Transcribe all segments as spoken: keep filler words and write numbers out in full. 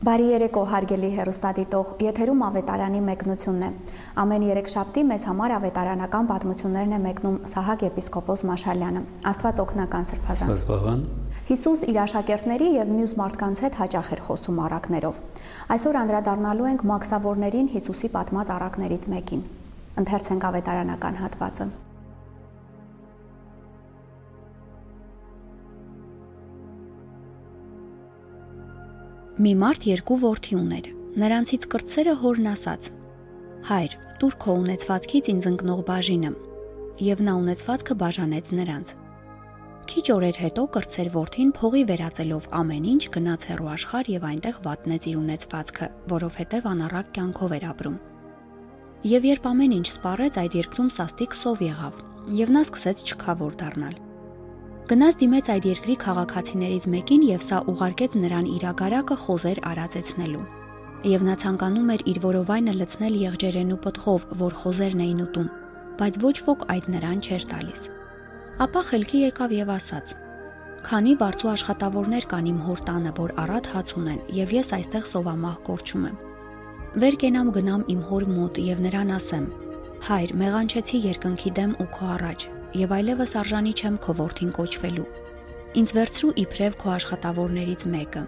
Բարի երեկո, հարգելի հեռուստադիտող, եթերում ավետարանի մեկնությունն է։ Ամեն երեքշաբթի մեզ համար ավետարանական պատմություններն է մեկնում Սահակ եպիսկոպոս Մաշալյանը։ Աստված օգնական սրբազան։ Հիսուս իր աշակերտների եւ մյուս մարդկանց հետ հաճախ էր խոսում առակներով։ Այսօր անդրադառնալու ենք մաքսավորներին Հիսուսի պատմած առակներից մեկին։ Ընթերցենք ավետարանական հատվածը։ Մի մարդ երկու որդի ուներ, նրանցից կրտսերը հորն ասաց. «Հայր, տուր քո ունեցվածքից ինձ ընկնող բաժինը», եւ նա ունեցվածքը բաժանեց նրանց։ Քիչ օրեր հետո կրտսեր որդին փողի վերածելով ամեն ինչ գնաց հեռու աշխարհ եւ այնտեղ վատնեց իր ունեցվածքը, որովհետեւ անառակ կյանքով էր ապրում։ Եվ երբ ամեն ինչ սպառեց, այդ երկրում սաստիկ սով եղավ, եւ նա սկսեց չքավոր դառնալ։ Գնաց դիմեց այդ երկրի քաղաքացիներից մեկին եւ սա ուղարկեց նրան իր ագարակը խոզեր արածեցնելու։ Եվ նա ցանկանում էր իր որովայնը լցնել եղջերենու պտղով, որ խոզերն էին ուտում, բայց ոչ ոք այդ նրան չէր տալիս։ Ապա խելքի եկավ եւ ասաց. «Քանի բարձու աշխատավորներ կան իմ հոր տանը, որ առատ հաց ունեն, եւ ես այստեղ սովամահ կորչում եմ։ Վեր կենամ գնամ իմ հոր մոտ եւ նրան ասեմ. Հայր, մեղանչեցի երկնքի դեմ ու քո առաջ, եւ այլևս արժանի չեմ քո որդին կոչվելու։ Ինձ վերցրու իբրև քո աշխատավորներից մեկը»։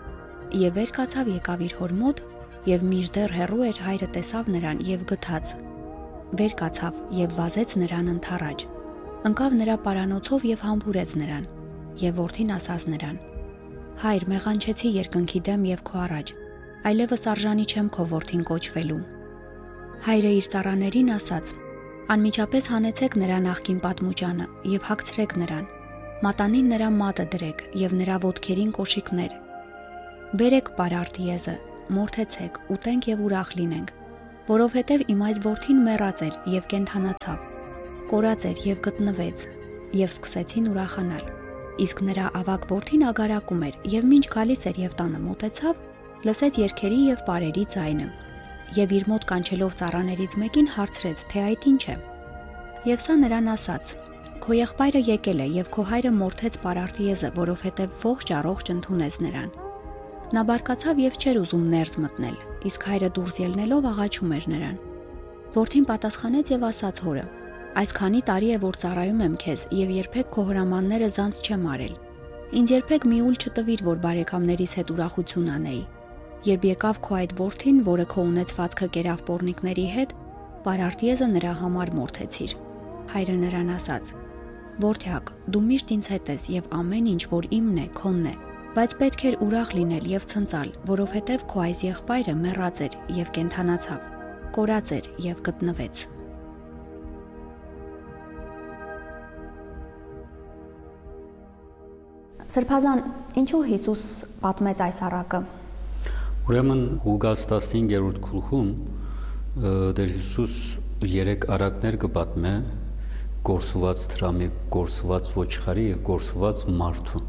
Եվ վեր կացավ եկավ իր հոր մոտ, եւ մինչդեռ հեռու էր հայրը տեսավ նրան եւ գթաց։ Վեր կացավ եւ վազեց նրան ընթառաջ։ Ընկավ նրա պարանոցով եւ համբուրեց նրան։ Եվ որդին ասաց նրան. «Հայր, մեղանչեցի երկնքի դեմ եւ քո առաջ, այլևս արժանի չեմ քո որդին կոչվելու»։ Հայրը իր ծառաներին ասաց. «Անմիջապես հանեցեք նրա նախկին պատմուճանը եւ հագցրեք նրան։ Մատանին նրա մատը դրեք եւ նրա ոտքերին կոշիկներ։ Բերեք պարարտ եզը, մորթեցեք, ուտենք եւ ուրախ լինենք, որովհետեւ իմ այս որդին մեռած էր եւ կենդանացավ, կորած էր եւ գտնվեց»։ Եվ սկսեցին ուրախանալ։ Իսկ նրա ավագ որդին ագարակում էր եւ մինչ գալիս էր եւ տանը մոտեցավ, լսեց երգերի եւ պարերի ձայնը։ Եվ իր մոտ կանչելով ծառաներից մեկին հարցրեց, թե այդ ինչ է։ Եվ սա նրան ասաց. «Քո եղբայրը եկել է եւ քո հայրը մորթեց պարարտ եզը, որովհետեւ ողջ առողջ ընդունեց նրան»։ Նա բարկացավ եւ չէր ուզում ներս մտնել, իսկ հայրը դուրս ելնելով աղաչում էր նրան։ Որդին պատասխանեց եւ ասաց հորը. «Այսքանի տարի է որ ծառայում եմ քեզ եւ երբեք քո հրամանները զանց չեմ արել։ Ինձ երբեք մի ուլ չտվիր, որ բարեկամներիս հետ ուրախություն անեի։ Երբ եկավ քո այդ որդին, որը քո ունեցվածքը կերավ պոռնիկների հետ, պարարտ եզը նրա համար մորթեցիր»։ Հայրը նրան ասաց. «Որդյակ, դու միշտ ինձ հետ ես եւ ամեն ինչ, որ իմն է, քոնն է, բայց պետք էր ուրախ լինել եւ ցնծալ, որովհետեւ քո այս եղբայրը մեռած էր եւ կենդանացավ, կորած էր եւ գտնվեց»։ Սրբազան, ինչու Հիսուս պատմեց այս առակը։ Ուրեմն Ղուկաս տասնհինգերորդ գլխում Տեր Հիսուս երեք առակներ կպատմե՝ կորսված թրամի, կորսված ոչխարի եւ կորսված մարդու։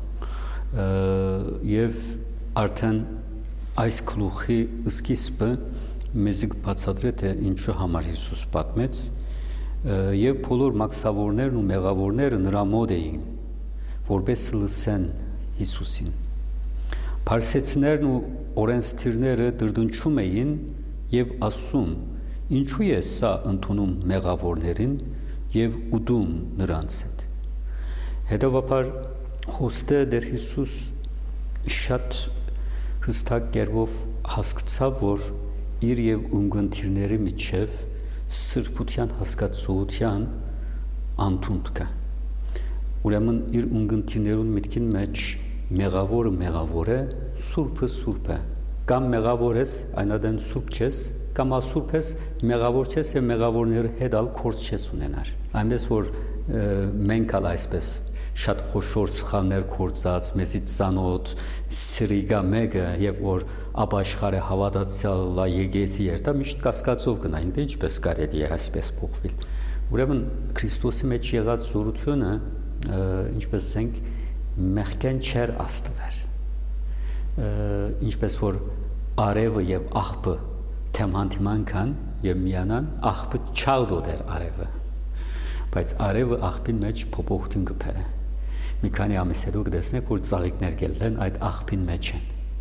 Եվ արդեն այս գլուխի սկիզբը մեզ բացատրե թե ինչու համար Հիսուս պատմեց, եւ բոլոր մաքսավորներն ու մեղավորները նրա մոտ էին, որպես լսեն Հիսուսին։ Փարիսեցիներն ու օրենսդիրները դրդունչում էին եւ ասում. «Ինչու է սա ընդունում մեղավորներին եւ ուտում նրանց հետ»։ Հետևաբար հոստե Տեր Հիսուս շատ հստակ կերպով հասկացավ, որ իր եւ ունգընտիրների միջև սրբության հասկացության անդունդ կա։ Ուրեմն իր ունգընտիրներուն միտքին մեջ մեղավորը մեղավոր է, սուրբը սուրբ է։ Կամ մեղավոր ես, այնադեն սուրբ չես, կամ ասուրբ ես, մեղավոր չես եւ մեղավորների հետ ալ կորց չես ունենար։ Այնպես որ մենք ալ այսպես շատ խոշոր սխալներ կործած, մեզից ծանոթ սրիգա մեկը եւ որ ապաշխարը հավատացյալ լա եկեցի երթա միշտ կասկածով գնային, թե ինչպես կարելի է այսպես փոխվել։ Ուրեմն Քրիստոսի մեջ եղած զորությունը, ինչպես ասենք, մեղքեն չեր աստվեր, ինչպես որ արևը եւ աղբը թեմանթիման կան եւ միանան, աղբը չաղդոտ էր արևը, բայց արևը աղբին մեջ փոփոխություն կփերը։ Մի քանի ամիս հետո կտեսնեք, որ ծաղիկներ գելեն այդ աղբին մեջ են։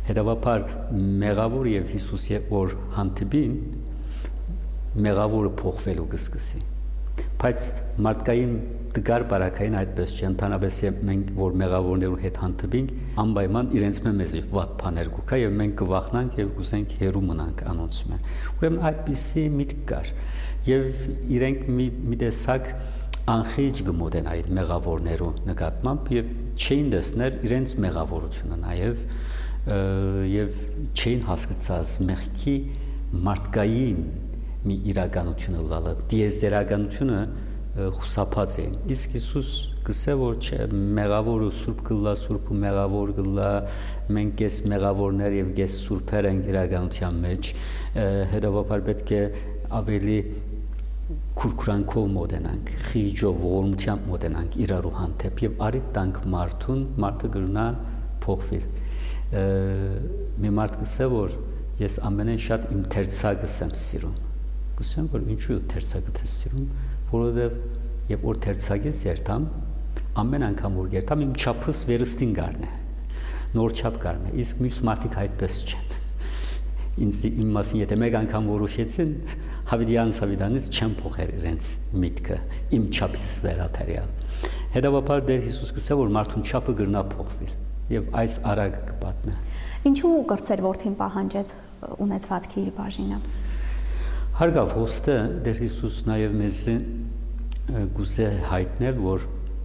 Հետևաբար մեղավոր եւ Հիսուսի որ հանդիպին մեղավորը փոխվելու կսկսի բայց մարդկային դգար բարակային այդպես չէ ընդհանրապես մենք որ մեղավորներու հետ հանդիպենք անպայման իրենց մեզ վատ բաներ կա եւ մենք կվախնանք եւ կուզենք հերու մնանք անոնց մեն ուրեմն այդպիսի միտք կար եւ իրենք մի, մի տեսակ անխիջ գմոդեն այդ մեղավորներու նկատմամբ եւ չէին տեսներ իրենց մեղավորությունը նաեւ եւ չէին հասկացած մեղքի մարդկային մի իրականությունը լալը դիեզերականությունը խուսափած էին իսկ Հիսուս գսե որ չէ մեղավորը սուրբ գլա սուրբը մեղավոր գլա մենք ես մեղավորներ եւ ես սուրբեր ենք իրականության մեջ հետեւաբար պետք է ավելի քուրքուրանքով մոտենանք խիջով ողորմությամբ մոտենանք իրարու հանդեպ եւ արիտ տանք մարդուն մարդը գրնա փոխվել մի մարդ գսե որ ես ամենեն շատ իմ թերցակս եմ սիրում գսեմ որ ինչու թերցակը ես սիրում որովհետև երբ որ թերցակից երթամ ամեն անգամ որ երթամ իմ չափս վերստին գարն է նոր չափ գարն է իսկ մյուս մարդիկ այդպես չեն ինձ իմ մասին եթե մեկ անգամ որոշեցին հավիդյան սավիդանից չեմ փոխեր իրենց միտքը իմ չափից վերաբերյալ հետևաբար դեր Հիսուս գսե որ մարդուն չափը գրնա փոխվել եւ այս արագ կպատնա ինչու կրծեր որդին պահանջեց ունեցվածքի իր բաժինը հարգավ հոստը դեր Հիսուս նաեւ մեզ գուզե հայտնել որ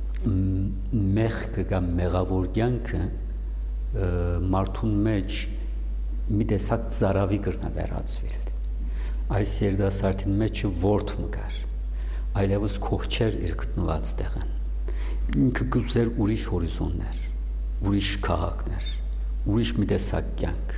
մեղքը կամ մեղավոր կյանքը մարդուն մեջ մի տեսակ ծարավի կրնա վերածվել այս երդասարտին մեջ ворթ մգար այլևս քոչեր իր գտնված տեղն ինքը գուզեր ուրիշ հորիզոններ ուրիշ քաղաքներ ուրիշ մի տեսակ կյանք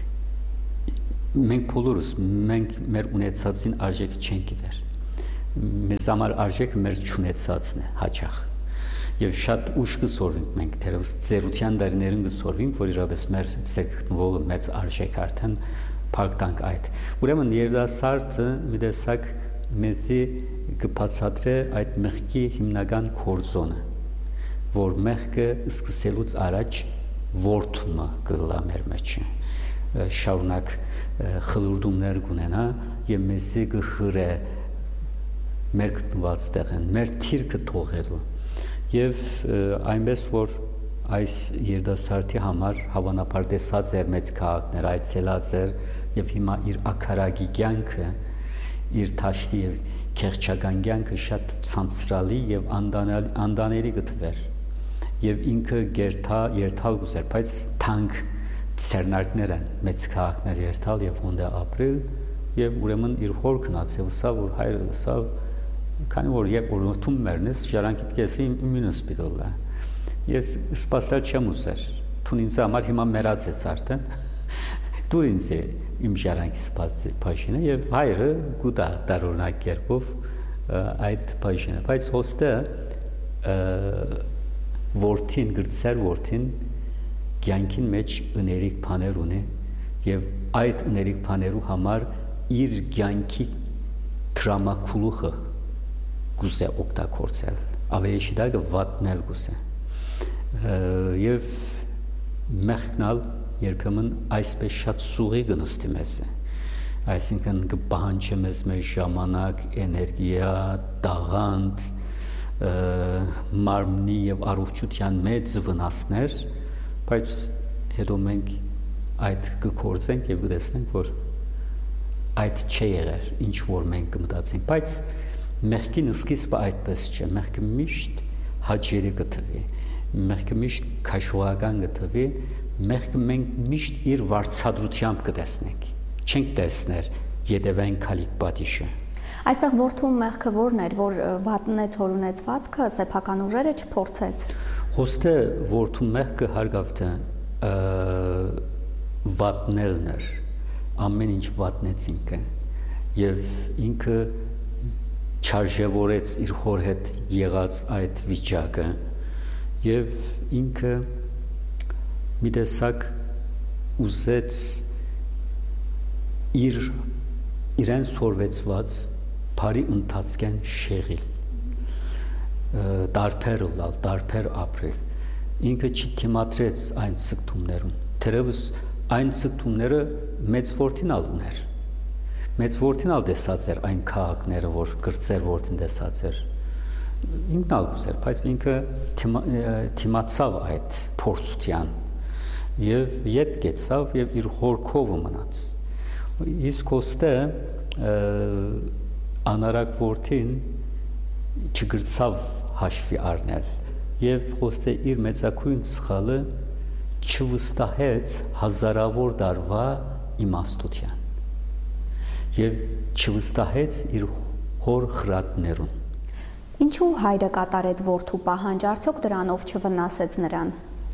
մենք բոլորս մենք մեր ունեցածին արժեք չենք գիտեր մեզ համար արժեքը մեր չունեցածն է հաճախ եւ շատ ուշ կսորվենք մենք դերևս ծերության դարիներին կսորվենք որ իրապես մեր ցեկնողը մեծ արժեք արդեն փակտանք այդ ուրեմն երդասարտը մի տեսակ մեզի կբացատրե այդ մեղքի հիմնական կորձոնը որ մեղքը սկսելուց առաջ ворթումը կլա մեր մեջ շարունակ խլուրդումներ կունենա եւ մեզի կհրե մեր գտնված տեղեն մեր թիրքը թողելու եւ այնպես որ այս երդասարտի համար հավանաբար տեսած էր մեծ քաղաքներ այցելած էր եւ հիմա իր ակարագի կյանքը իր թաշտի եւ քեղճական կյանքը շատ ցանցրալի եւ անդանելի գտվեր եւ ինքը գերթա երթալ գուզեր բայց թանկ ցերնարկներ են մեծ քաղաքներ երթալ եւ հոնդե ապրել եւ ուրեմն իր հոր գնացել սա որ հայրը սա քանի որ երբ որ թում մերնես ժարանքիդ կեսի իմինը սպիտոլա ես սպասել չեմ ուզեր թուն ինձ համար հիմա մեռած է արդեն դուր ինձ իմ ժարանքի սպասի փաշինը եւ հայրը գուտա դարօրինակ կերպով այդ փաշինը բայց հոստը որդին գրծեր որդին կյանքին մեջ ըներիկ բաներ ունի եւ այդ ըներիկ բաներու համար իր կյանքի դրամակուլուխը գուզե օգտագործել ավելի շիդագը վատնել գուզե եւ մեղքնալ երբեմն այսպես շատ սուղի գնստի մեզ է այսինքն կպահանջի մեզ մեր ժամանակ էներգիա տաղանդ մարմնի եւ առողջության մեծ վնասներ բայց հետո մենք այդ կկործենք եւ կտեսնենք որ այդ չէ եղեր ինչ որ մենք կմտածենք բայց մեղքին սկիզբը այդպես չէ մեղքը միշտ հաճելի կթվի մեղքը միշտ քաշուական կթվի մեղքը մենք միշտ իր վարչադրությամբ կտեսնենք չենք տեսներ յետևեն քալիկ պատիշը այստեղ որդու մեղքը որն էր որ վատնեց հոր ունեցվածքը սեփական ուժերը չփորձեց հոստը որդու մեղքը հարգավ թե վատնելն էր ամեն ինչ վատնեց ինքը եւ ինքը չարժևորեց իր հոր հետ եղած այդ վիճակը եւ ինքը մի տեսակ ուզեց իր իրեն սորվեցված բարի ընթացքեն շեղիլ դարբեր լալ դարբեր ապրել ինքը չթիմատրեց այն ցկտումներուն թերևս Այն ցկտումները մեծ որդին ալ ուներ։ Մեծ որդին ալ տեսած էր այն քաղաքները, որ գրծեր որդին տեսած էր։ Ինքն ալ ուզեր, բայց ինքը թիմացավ այդ փորձության եւ ետ գեցավ եւ իր հորքով մնաց։ Իսկ ոստը անարակ որդին չգրծավ հաշվի առնել եւ ոստը իր մեծակույն սխալը չվստահեց հազարավոր դարվա իմաստության եւ չվստահեց իր հոր խրատներուն։ Ինչու հայրը կատարեց որդու պահանջ, արդյոք դրանով չվնասեց նրան։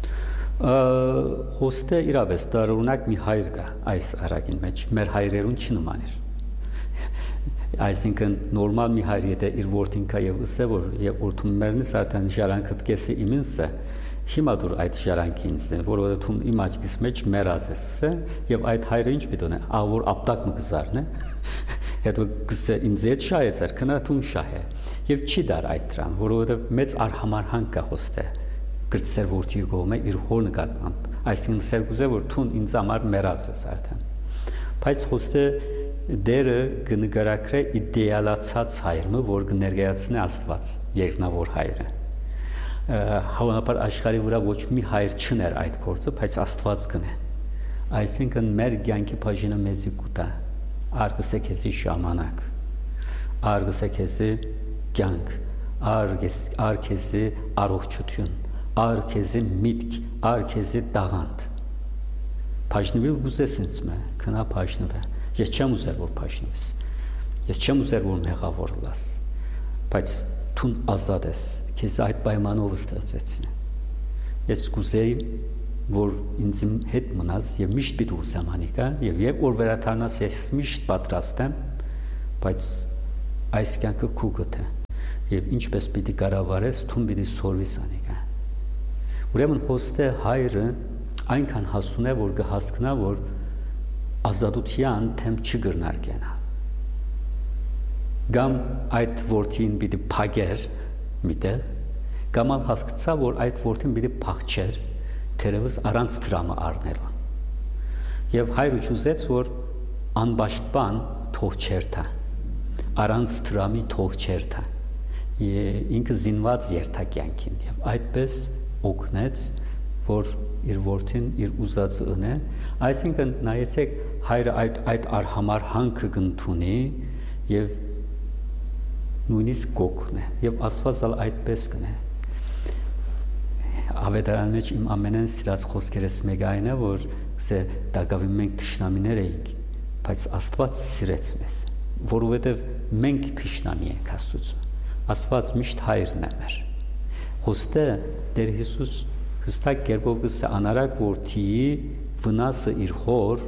Ոստը իրավես տարօրինակ մի հայր կա այս արագին մեջ, մեր հայրերուն չնման էր։ Այսինքն նորմալ մի հայր եթե իր որդին կա եւ ըսե որ եւ որդուն մերնից արդեն ժարանքդ կեսի իմինսը հիմա դուր այդ ժարանքի ինձ որովհետեւ թում իմ աչքիս մեջ մեռած ես ըսե եւ այդ հայրը ինչ պիտի ունե ավոր ապտակ մը գզարն է հետո գսե ինձ այդ շահեց էր քնաթուն շահ է եւ չի դար այդ դրան որովհետեւ մեծ արհամարհանք կա ոստե գրծեր որդի գոմե իր հոր նկատմամբ այսինքն սերգուզե որ թուն ինձ համար մեռած ես արդեն բայց ոստե դերը կնկարագրե իդեալացած հայրը որ կներկայացնի Աստված երկնավոր հայրը հավանաբար աշխարհի վրա ոչ մի հայր չներ այդ գործը բայց Աստված կնե այսինքն մեր կյանքի բաժինը մեզի կուտա արգսե քեզի ժամանակ արգսե քեզի կյանք արգեսի առողջություն արգեսի միտք արգեսի տաղանդ բաժնվել գուզես ինձ մե քնա բաժնվե ես չեմ ուզեր որ բաժնվես ես չեմ ուզեր որ մեղավոր լաս բայց թուն ազատ ես քեզ այդ պայմանով ստացեցին ես կուզեի որ ինձ հետ մնաս եւ միշտ պիտի ուզեմ անիկա եւ երբ որ վերադառնաս ես միշտ պատրաստ եմ բայց այս կյանքը քու գտե եւ ինչպես պիտի կառավարես թուն պիտի սորվիս անիկա ուրեմն հոստե հայրը այնքան հասուն է որ կհասկնա որ ազատության թեմ չգրնար կենա Գամ այդ որդին պիտի փագեր միտեղ կամ ալ հասկացա որ այդ որդին պիտի փախչեր թերևս առանց դրամը առնելու եւ հայրը ճուզեց որ անբաշտպան թող չերթա առանց դրամի թող չերթա ինքը զինված երթա կյանքին եւ այդպես օգնեց որ իր որդին իր ուզածը ունե այսինքն նայեցեք հայրը այդ այդ արհամարհանքը կընդունի եւ նույնիսկ կոքն է եւ Աստված ալ այդպես կնե ավետարան մեջ իմ ամենեն սիրած խոսքերս մեկը այն է որ սե դակավի մենք թշնամիներ էինք բայց Աստված սիրեց մեզ որովհետեւ մենք թշնամի ենք Աստծո Աստված միշտ հայրն է մեր հոստե Տեր Հիսուս հստակ կերպով գսե անարակ որդիի վնասը իր հոր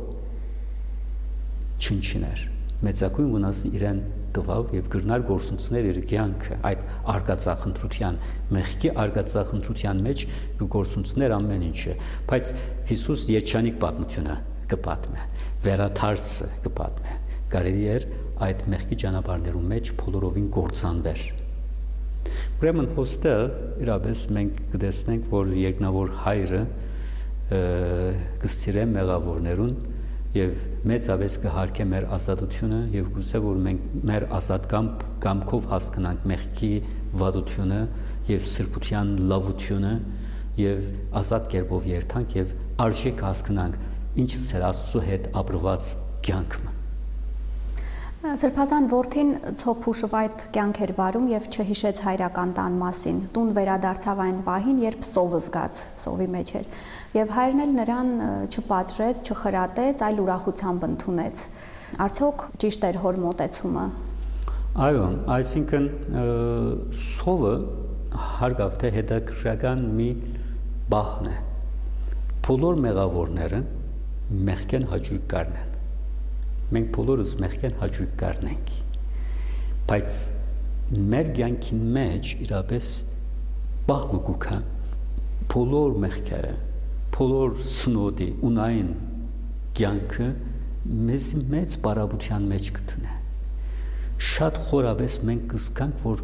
չնչիներ մեծակույն վնասը իրեն տվավ եւ գրնար գործունցներ իր կյանքը այդ արգածախնդրության մեղքի արգածախնդրության մեջ գործունցներ ամեն ինչը բայց Հիսուս երջանիկ պատմությունը կպատմե վերաթարցը կպատմե կարելի էր այդ մեղքի ճանապարհներում մեջ բոլորովին գործանվեր ուրեմն ոստը իրապես մենք կտեսնենք որ երկնավոր հայրը կստիրե մեղավորներուն եւ մեծավես կհարկե մեր ազատությունը եւ գուցե որ մենք մեր ազատ կամք կամքով հասկանանք մեղքի վատությունը եւ սրբության լավությունը եւ ազատ կերպով երթանք եւ արժեք հասկանանք ինչը սեր Աստծո հետ ապրված կյանքը Սրբազան որդին ցոփուշով այդ կյանք էր վարում եւ չհիշեց հայրական տան մասին տուն վերադարձավ այն պահին երբ սովը զգաց սովի մեջ էր եւ հայրն էլ նրան չպատժեց չխրատեց այլ ուրախությամբ ընդունեց արդյոք ճիշտ էր հոր մոտեցումը Այո այսինքն սովը հարգավ թե հետաքրքրական մի բախն է բոլոր մեղավորները մեղքեն հաճույք կառնեն մենք բոլորս մեղքեն հաճույք կառնենք բայց մեր կյանքին մեջ իրապես բախը գուքա բոլոր մեղքերը բոլոր սնոդի ունային կյանքը մեզ մեծ բարաբության մեջ կտնե շատ խորապես մենք կզգանք որ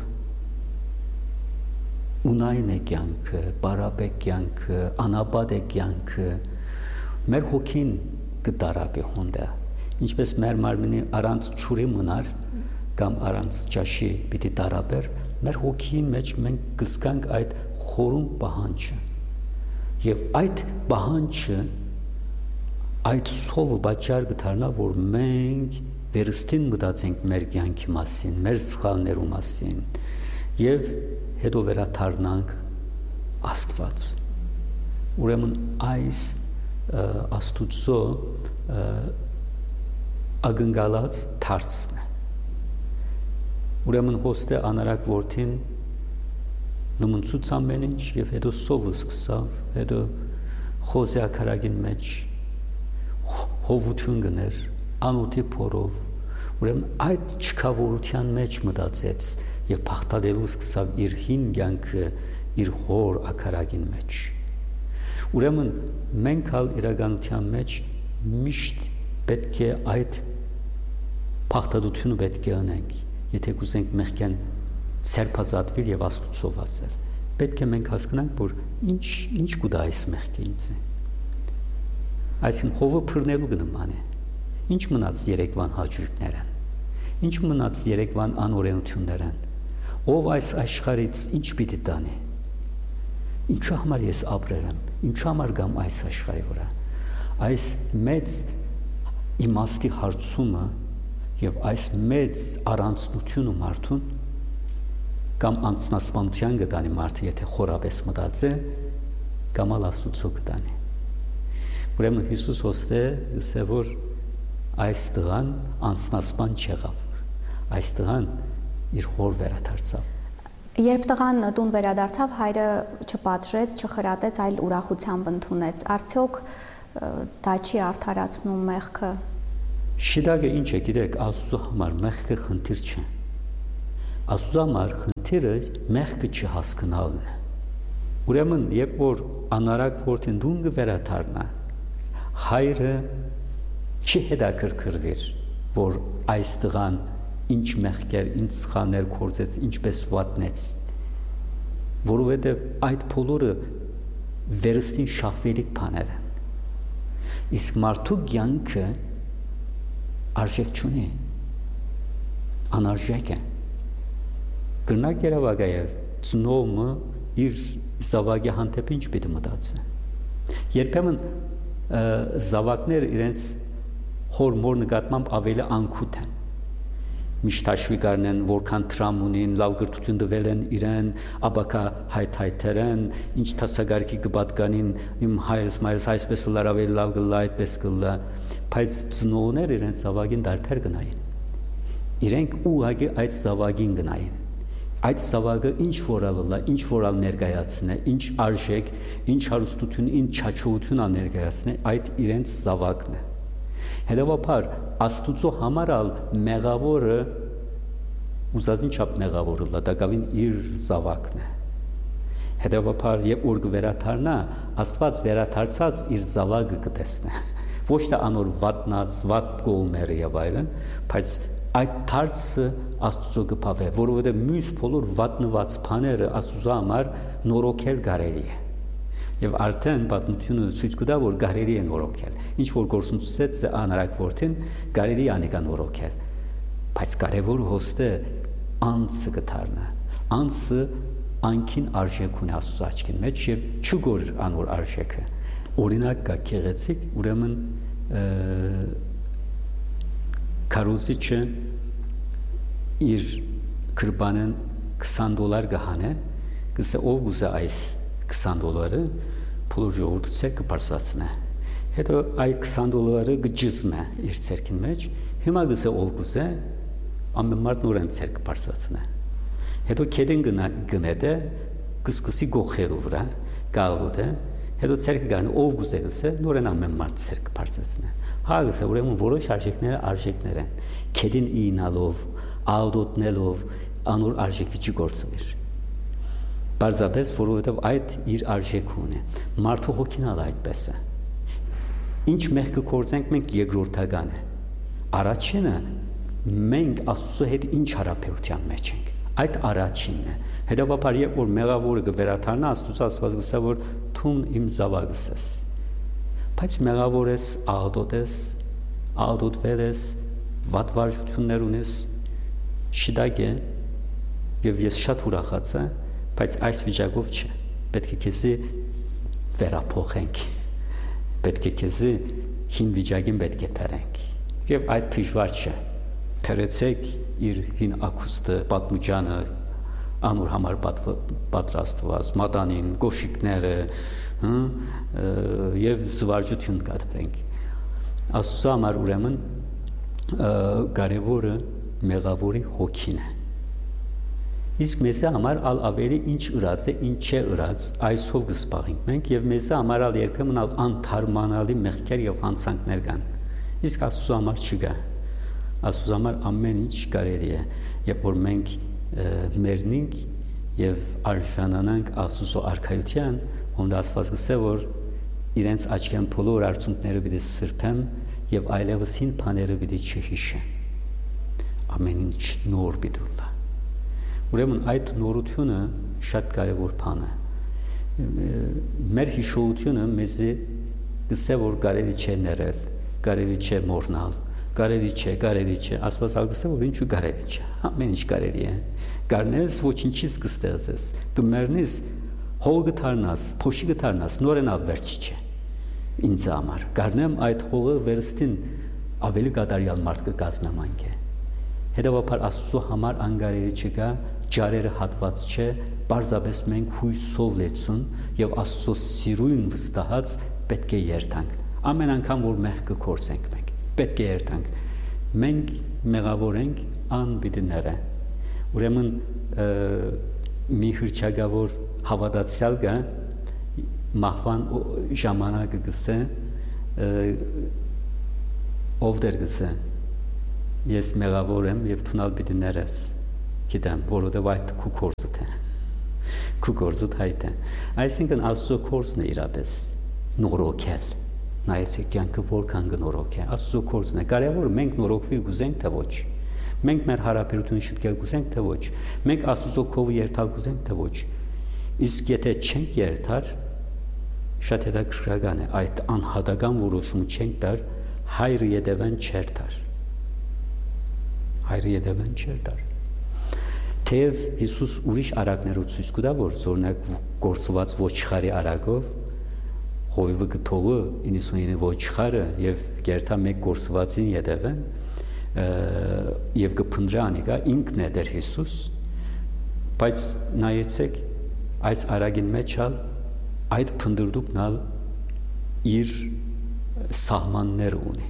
ունային է կյանքը բարապե կյանքը անաբադ է կյանքը Մեր հոգին կդարաբի հոնդը, ինչպես մեր մարմինի առանց ջուրի մնար կամ առանց ճաշի պիտի դարաբեր, մեր հոգի մեջ մենք կզգանք այդ խորում պահանջը, եւ այդ պահանջը, այդ սովը պատճառ կդառնա, որ մենք վերստին մտածենք մեր կյանքի մասին, մեր սխալներու մասին, եւ հետո վերադառնանք Աստված։ Ուրեմն այս Աստուծո ակնկալած դարձն է։ Ուրեմն հոստե անարակ որդին լմնցուց ամեն ինչ եւ հետո սովը սկսավ, հետո խոզե ակարագին մեջ հովություն գներ, անոթի փորով, ուրեմն այդ չքավորության մեջ մտածեց եւ փախտալելու սկսավ իր հին կյանքը իր հոր ակարագին մեջ։ Ուրեմն մենք ալ իրականության մեջ միշտ պետք է այդ փախտadությունը պետք է անենք, եթե կուզենք մեղքեն սերբազատվել եւ Աստուծով ասել, պետք է մենք հասկանանք, որ ինչ ինչ կուտա այս մեղքը ինձ է։ Այսինքն հովը փռնելու գնման է։ Ինչ մնաց երեկվան հաճույքներն, ինչ մնաց երեկվան անօրենություններն, ով այս աշխարհից ինչ պիտի տանի։ Ինչու համար ես ապրել եմ, ինչու համար գամ այս աշխարհի վրա։ Այս մեծ իմաստի հարցումը եւ այս մեծ առանցնությունը մարդուն կամ անձնասպանության կտանի մարդը, եթե խորապես մտածե, կամ ալ Աստուծո կտանի։ Ուրեմն Հիսուս հոստե ասե որ այս տղան անձնասպան չեղավ, այս տղան իր հոր վերադարձավ։ Երբ տղան տուն վերադարձավ, հայրը չպատժեց, չխրատեց, այլ ուրախությամբ ընդունեց։ Արդյոք դա չի արդարացնում մեղքը։ Շիդագը ինչ է, գիտեք, Աստծո համար մեղքը խնդիր չէ։ Աստծո համար խնդիրը մեղքը չհասկանալն է։ Ուրեմն, երբ որ անարակ որդին տուն կվերադառնա, հայրը չի հետաքրքրվիր, որ այս տղան ինչ մեղքեր, ինչ սխալներ կործեց, ինչպես վատնեց, որովհետև այդ բոլորը վերստին շահվելիք բաներ են։ Իսկ մարդու կյանքը արժեք չունի, անարժեք է։ Կրնակ երավագայև ծնողը իր զավակի հանդեպ ինչ պիտի մտածի։ Երբեմն զավակներ իրենց հոր մոր նկատմամբ ավելի անկութ են։ Միշտ հաշվի կառնեն, որքան տրամ ունին, լավ գրթություն տվել են իրեն, աբակա հայթայթեր են, ինչ տասագարքի կպատկանին, իմ հայրս մայրս այսպես լար ավելի լավ գլա, այդպես գլա, բայց ծնողներ իրենց զավակին դարբեր գնային։ Իրենք ուղղակի այդ զավակին գնային։ Այդ զավակը ինչ որալ լա, ինչ որալ ներկայացնե, ինչ արժեք, ինչ հարստություն, ինչ չաչողություն ա ներկայացնե, այդ իրենց զավակն է։ Հետևաբար Աստուծո համար ալ մեղավորը ուզածին չափ մեղավորը լա, դակավին իր զավակն է։ Հետևաբար երբ որ կվերադառնա, Աստված վերադարձած իր զավակը կտեսնե։ Ոչ թե անոր վատնած, վատ կողմերը եւ այլն, բայց այդ դարձը Աստծո կփավե, որովհետեւ մյուս բոլոր վատնված բաները Աստծո համար նորոգել կարելի է։ Եվ արդեն պատմությունը ցույց կտա, որ կարելի է նորոգել։ Ինչ որ գործունեությունից է անարակ որդին, կարելի է անիկա նորոգել։ Բայց կարևորը հոստը անձը կդառնա։ Անձը անքին արժեք ունի Աստծո աչքին մեջ եւ չգոր անոր արժեքը։ Օրինակ կա քեղեցիկ, ուրեմն քարոզիչը իր կրբանեն քսան դոլար կհանե, կսե ով գուզե այս քսան դոլարը փոլոր ժողովուրդը ցեր կբարձրացնե։ Հետո այդ քսան դոլարը գջզմե իր ցերքին մեջ, հիմա գսե ով գուզե ամեն մարդ նորեն ցեր կբարձրացնե։ Հետո քեդեն գնեդե կսկսի գողերու վրա գալուդե, հետո ցերքը գան ով գուզե գսե նորեն ամեն մարդ ցեր կբարձրացնե։ Հա գսե ուրեմն որոշ արժեքները արժեքներ են։ Քեդին ինալով, ալդոտնելով անոր արժեքի չգործվիր։ Պարզապես, որովհետև այդ իր արժեք ունի։ Մարդու հոգին ալ այդպես է։ Ինչ մեղքը կործենք մենք երկրորդական է։ Առաջինը մենք Աստծո հետ ինչ հարաբերության մեջ ենք։ Այդ առաջինն է։ Հետևաբար երբ որ մեղավորը կվերադառնա, Աստծո ասված գսա որ թուն իմ զավակս ես։ բայց մեղավոր ես, աղդոտ ես, աղդոտվել ես, վատ վարժություններ ունես, շիդակ է, եւ ես շատ ուրախացա, բայց այս վիճակով չէ, պետք է քեզի վերափոխենք, պետք է քեզի հին վիճակին պետք է բերենք, եւ այդ դժվար չէ, թերեցեք իր հին ակուստը, պատմուճանը, անոր համար պատրաստված, մատանին, կոշիկները, եւ զվարճություն կատարենք։ Աստծո համար ուրեմն կարևորը մեղավորի հոգին է։ Իսկ մեզ համար ալ ավելի ինչ ըրած է, ինչ չէ ըրած, այսով կսպաղենք մենք եւ մեզ համար ալ երբեմն ալ անթարմանալի մեղքեր եւ հանցանքներ կան։ Իսկ Աստծո համար չկա։ Աստծո համար ամեն ինչ կարելի է, երբ որ մենք մեռնենք եւ արժանանանք Աստծո արքայության, ոնց Աստված գսե որ իրենց աչքյան բոլոր արցունքները պիտի սրբեմ եւ այլևս հին բաները պիտի չհիշեմ։ Ամեն ինչ նոր պիտի լա։ Ուրեմն այդ նորությունը շատ կարևոր բան է։ Մեր հիշողությունը մեզ գսե որ կարելի չէ ներել, կարելի չէ մոռնալ, կարելի չէ, կարելի չէ, Աստված ալգսե որ ինչու կարելի չէ, ամեն ինչ կարելի է։ Կարնես ոչինչից կստեղծես, դու մեռնես, հող գթարնաս, փոշի գթարնաս, նորենալ վերջ չէ։ Ինձ համար կարնեմ այդ հողը վերստին ավելի կատարյալ մարդ կկազմեմ անկե։ Հետևաբար Աստծո համար անկարելի չկա, ջարերը հատված չէ, պարզապես մենք հույսով լեցուն եւ Աստծո սիրուն վստահած պետք է երթանք։ Ամեն անգամ որ մեղքը կորսենք մենք, պետք է երթանք։ Մենք մեղավոր ենք անբիդները։ Ուրեմն մի հրճագավոր հավատացյալ կա մահվան ժամանակը գսե ով դեր գսե ես մեղավոր եմ եւ թունալ պիտի ներես գիտեմ որովհետեւ այդ քու կորձդ է քու կորձդ հայտ է այսինքն Աստծո կորձն է իրապես նորոգել նայեցեք կյանքը որքան գնորոգ է Աստծո կորձն է կարևոր մենք նորոգվի գուզենք թե ոչ մենք մեր հարաբերությունը շտկել գուզենք թե ոչ մենք Աստծո կողը երթալ գուզենք թե ոչ իսկ եթե չենք երթար շատ հետաքրքրական է այդ անհատական որոշումը չենք տար հայրը յետևեն չեր տար հայրը յետևեն չեր տար թեև Հիսուս ուրիշ արակներով ցույց կտա որ օրինակ գործված ոչխարի արակով հովիվը գթողը իննսունինի ոչխարը եւ գերտա մեկ գործվածին յետևեն եւ կփնդրանիկա ինքն է դեր Հիսուս բայց նայեցեք այս արագին մեջ ալ այդ փնդրդուկն ալ իր սահմաններ ունի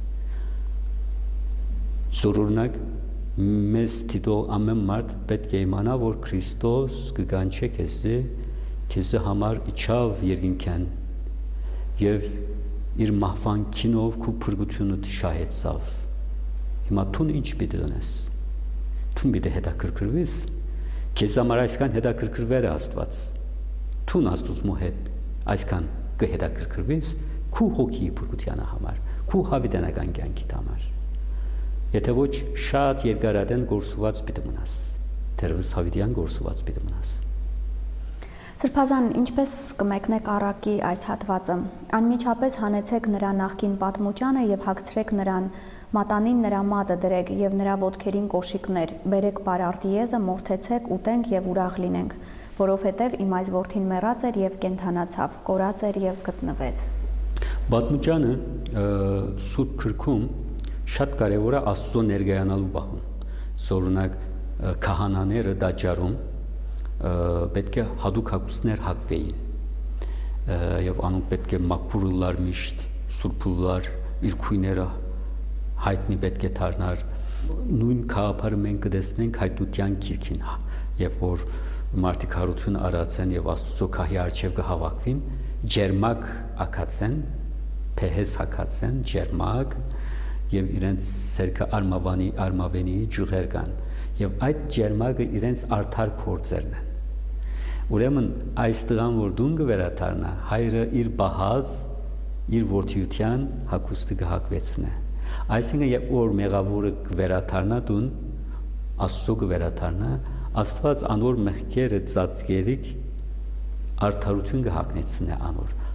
զորօրինակ մեզ դիտող ամեն մարդ պետք է իմանա որ Քրիստոս կգանչե քեզի քեզի համար իջավ երկինքան եւ իր մահվանքինով քու փրկությունը շահեցավ հիմա դու ինչ պիտի դնես դու պիտի հետաքրքրվես քեզ համար այսքան հետաքրքրվեր Աստված դու Աստծո հետ այսքան կհետաքրքրվես քու հոգի փրկության համար քու հավիտենական կյանքի համար եթե ոչ շատ երկարատեն գործված պիտի մնաս դերևս հավիտյան գործված պիտի մնաս Սրբազան ինչպես կմեկնեք առակի այս հատվածը անմիջապես հանեցեք նրա նախկին պատմուճանը եւ հագցրեք նրան մատանին նրա մատը դրեք եւ նրա ոտքերին կոշիկներ բերեք բարարտիեզը մորթեցեք ուտենք եւ ուրախ լինենք որովհետեւ իմ այս որդին մեռած էր եւ կենթանացավ կորած էր եւ գտնվեց Պատմուճանը սուրբ քրքում շատ կարևոր է Աստծո ներկայանալու բահում օրինակ քահանաները դաճարում պետք է հadouk հագուստներ հագվեին եւ անոնք պետք է մաքրուլար միշտ սուրբուլար իր քույները հայտնի պետք է դառնար նույն քաղաքը մենք կտեսնենք հայտնության քիրքին երբ որ մարդիկ հարություն արածեն եւ Աստծո քահի արչեւ կհավաքվին ջերմակ ակացեն փեհես հակացեն ջերմակ եւ իրենց սերկը արմավանի արմավենի ջուղեր կան եւ այդ ջերմակը իրենց արդար կորձերն են ուրեմն այս տղան որ դուն կվերաթարնա հայրը իր բահած իր որդիության հագուստը կհագվեցնե այսինքն երբ որ մեղավորը կվերաթարնա դուն Աստծո կվերաթարնա Աստված անոր մեղքերը ծածկելիք արդարություն կհագնեցնե անոր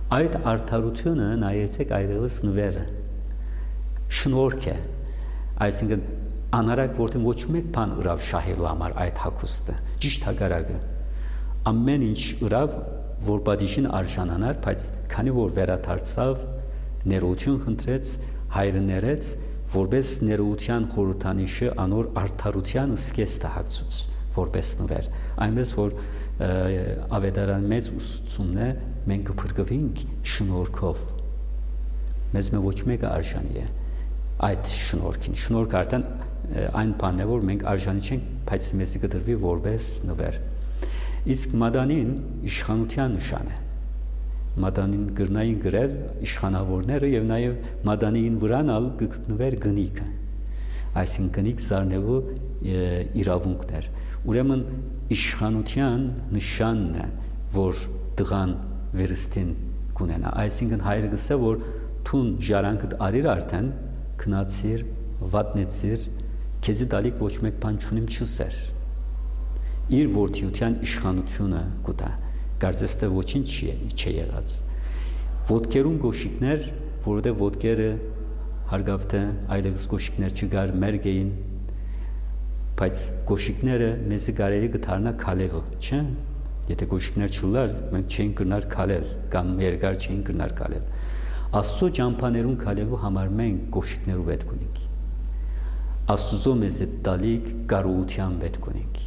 Այդ արդարությունը նայեցեք այդպես նվերը շնորհք է, այսինքն անարակ որտեղ ոչ մեկ բան ուրավ շահելու համար այդ հագուստը ճիշտ հակառակը ամեն ինչ ուրավ որ բադիշին արժանանար, բայց քանի որ վերադարձավ ներողություն խնդրեց հայրը ներեց որպես ներողության խորհրդանիշը անոր արդարության սկեստը հագցուց որպես նվեր այնպես որ ավետարան մեծ ուսուցումն է մենք կփրկվենք շնորհքով մեզ մե ոչ մեկը արժանի է այդ շնորհքին շնորհքը արդեն այն բանն է որ մենք արժանի չենք բայց մեզ կդրվի որպես նվեր իսկ մադանին իշխանության նշան է մադանին գրնային գրել իշխանավորները եւ նաեւ մադանին վրանալ գտնվեր գնիկը այսինքն գնիկ զարնելու իրավունքներ ուրեմն իշխանության նշանն է որ դղան վերստին կունենա այսինքն հայրը գսե որ թուն ժարանքդ արիր արդեն քնացիր վատնեցիր քեզի դալիք ոչ մեկ բան չունիմ չսեր իր որդիության իշխանությունը կուտա կարծես թե ոչինչ չի եղած ոտքերուն գոշիկներ որովհետև ոտքերը հարգավ թե այլևս գոշիկներ չկար մերգ էին բայց գոշիկները մեզի կարելի կդառնա քալևը չէ եթե գոշիկներ չլար մենք չէին կրնար քալել կամ երկար չէին կրնար քալել Աստծո ճամփաներուն քալելու համար մենք գոշիկներու պետք ունենք Աստծո մեզ է տալիք կարողության պետք ունենք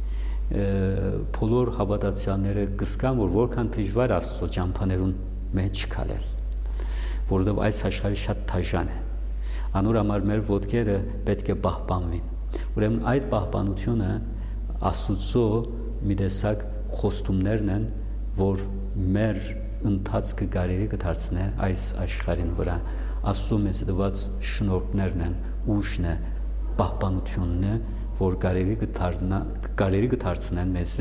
բոլոր հավատացյալները կսկան որ որքան դժվար Աստծո ճամփաներուն մեջ քալել որովհետև այս աշխարհը շատ թաժան է անոր համար մեր ոտքերը պետք է պահպանվին ուրեմն այդ պահպանությունը Աստծո մի տեսակ խոստումներն են որ մեր ընթացքը կարելի կդարձնե այս աշխարհին վրա Աստծո մեզ դված շնորհքներն են ուժն է պահպանությունն է որ կարելի կդառնա կարելի կդարձնեն մեզ